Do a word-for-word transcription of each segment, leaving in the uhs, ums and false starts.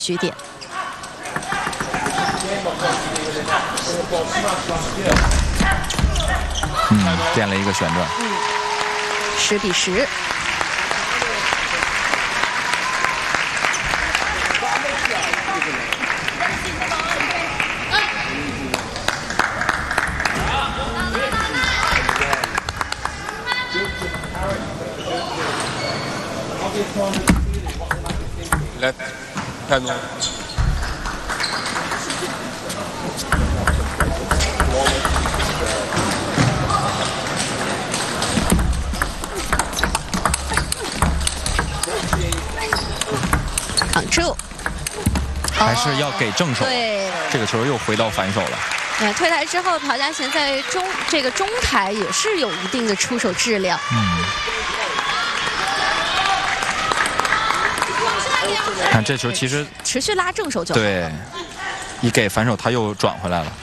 局点。 嗯，变了一个旋转。 嗯，十比十。 Let panel. Control. 还是要给正手。 对， 这个球又回到反手了。 呃，退台之后，朴嘉贤在中这个中台也是有一定的出手质量。 嗯，看这球其实持续拉正手就好。 对，一给反手他又转回来了。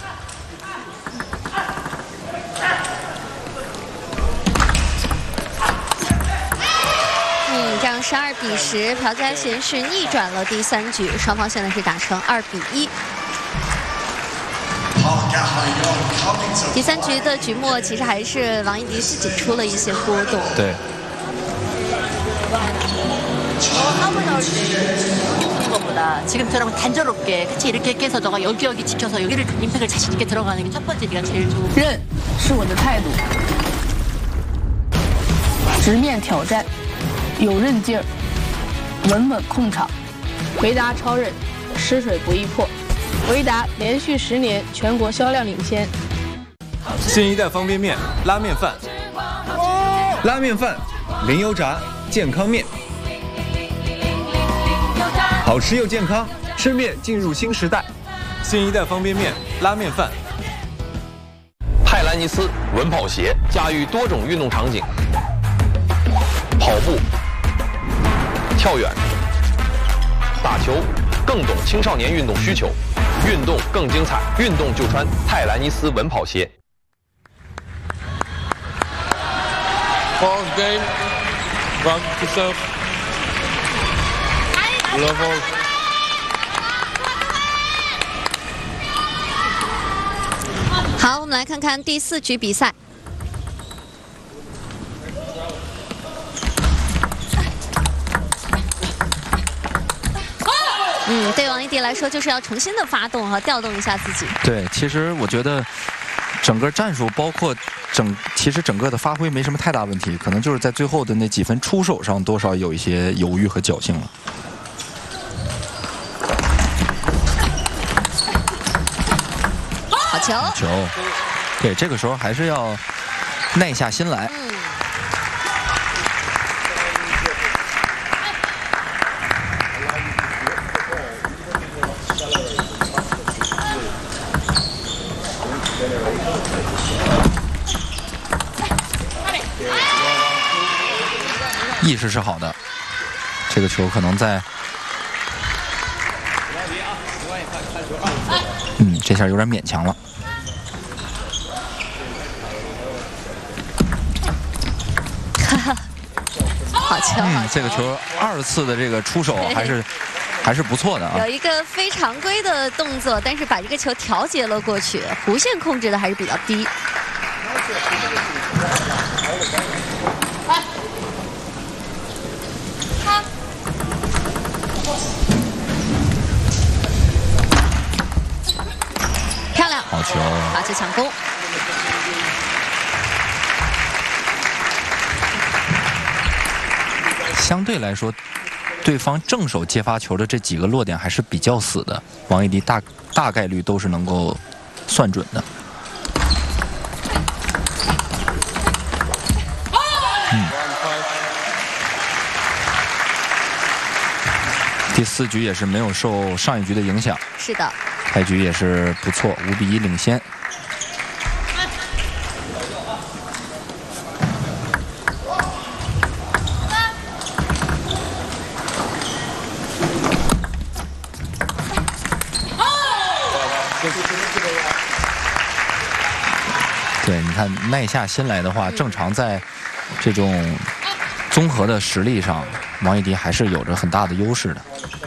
嗯，这样是二比十，朴嘉贤是逆转了第三局，双方现在是打成二比一。 第三局的局末，其实还是王艺迪自己出了一些波动。 对。 것보다 지금처럼 단조롭게 같이 이렇게 깨서 너가 여기 여기 지켜서 여기를 임팩을 자신 있게 들어가는 게 첫 번째 네가 제일 좋은. 认是我的态度，直面挑战，有韧劲儿，稳稳控场。维达超韧，湿水不易破。维达连续十年全国销量领先。 新一代方便面拉面饭，拉面饭，零油炸健康面。 好吃又健康，吃面进入新时代。新一代方便面、拉面饭。 泰兰尼斯稳跑鞋驾驭多种运动场景，跑步、跳远、打球，更懂青少年运动需求，运动更精彩，运动就穿泰兰尼斯稳跑鞋。 Ball game. Run to serve. Level. 好，我们来看看第四局比赛。嗯，对王艺迪来说，就是要重新的发动和调动一下自己。 对，其实我觉得整个战术包括整，其实整个的发挥没什么太大问题，可能就是在最后的那几分出手上多少有一些犹豫和侥幸了。 好球！ 球，对，这个时候还是要耐下心来。 嗯。 意识是好的，这个球可能在。 嗯，这下有点勉强了。 哈哈，好球！ 嗯，这个球二次的这个出手还是还是不错的啊。 有一个非常规的动作，但是把这个球调节了过去，弧线控制的还是比较低。 好球！ 发球抢攻。 相对来说，对方正手接发球的这几个落点还是比较死的，王艺迪大大概率都是能够算准的。嗯。第四局也是没有受上一局的影响。 是的。 开局也是不错，五比一领先。对，你看耐下心来的话，正常在这种综合的实力上，王艺迪还是有着很大的优势的。